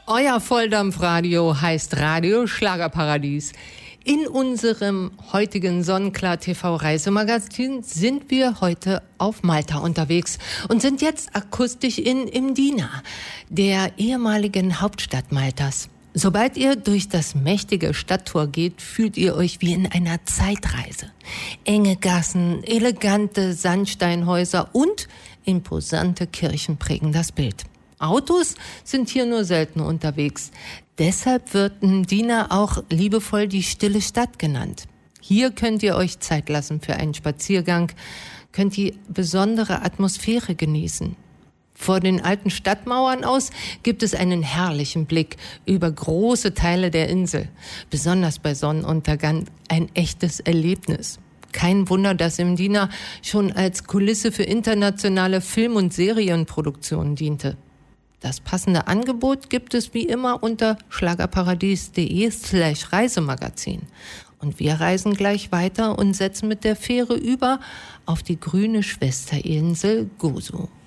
Euer Volldampfradio heißt Radio Schlagerparadies. In unserem heutigen Sonnenklar TV Reisemagazin sind wir heute auf Malta unterwegs und sind jetzt akustisch in Mdina, der ehemaligen Hauptstadt Maltas. Sobald ihr durch das mächtige Stadttor geht, fühlt ihr euch wie in einer Zeitreise. Enge Gassen, elegante Sandsteinhäuser und imposante Kirchen prägen das Bild. Autos sind hier nur selten unterwegs. Deshalb wird Mdina auch liebevoll die stille Stadt genannt. Hier könnt ihr euch Zeit lassen für einen Spaziergang, könnt die besondere Atmosphäre genießen. Vor den alten Stadtmauern aus gibt es einen herrlichen Blick über große Teile der Insel. Besonders bei Sonnenuntergang ein echtes Erlebnis. Kein Wunder, dass Mdina schon als Kulisse für internationale Film- und Serienproduktionen diente. Das passende Angebot gibt es wie immer unter schlagerparadies.de/Reisemagazin. Und wir reisen gleich weiter und setzen mit der Fähre über auf die grüne Schwesterinsel Gozo.